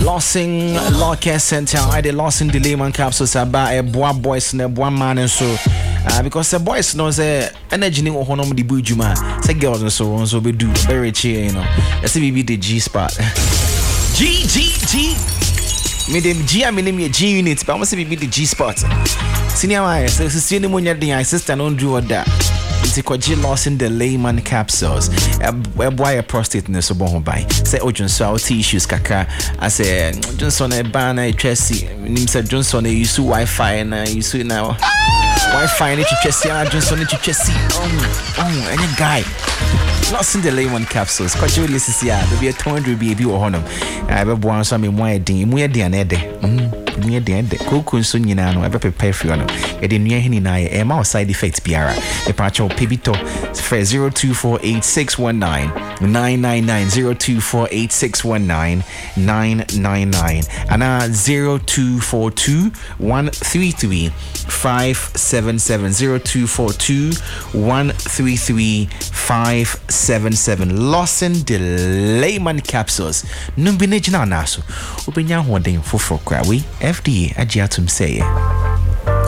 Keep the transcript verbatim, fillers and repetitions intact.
Losing Law Care Center, I did Losing the Layman capsules about a boy boys and one man and so. Uh, because the boys knows a energy no honor the bujuma. Say girls and so on so we do very cheer, you know. Let's see be the G spot. G G G. Me dem G I me name G unit, but I must be the G spot. Senior my so sister mo nya den sister no do that. It's a kwaji loss in the Layman capsules. A boy a prostate no so bon by. Say Ojon so tissues kaka. I say Johnson a ban a Chelsea. Nim say Johnson use Wi-Fi and use now. Wi-Fi in Chelsea, Johnson in Chelsea. Oh, oh, any guy. Lost in the Layman capsules. Quite you listen to ya. There be a two hundred baby or honor. I have one some in my ding. We are the anede. Hmm. We are the end. Coco soon you know. I have prepare for you. It in near hini na. A mouse side effects biara. A patch of pibito. For zero two four eight six one nine nine nine nine zero two four eight six one nine nine nine nine and uh zero two four two one three three five seven seven zero two four two one three three five seven seven. Lawson the Layman capsules. Numbinage na naso. Ubenya hoden fofo kwa we F D A agiatum say.